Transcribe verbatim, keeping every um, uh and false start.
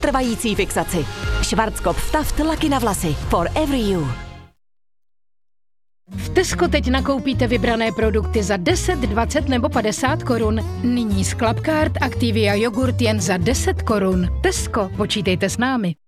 Trvající fixaci. Schwarzkopf Taft laky na vlasy. For every you. V Tesco teď nakoupíte vybrané produkty za deset, dvacet nebo padesát korun. Nyní z Clubcard Activia jogurt jen za deset korun. Tesco, počítejte s námi.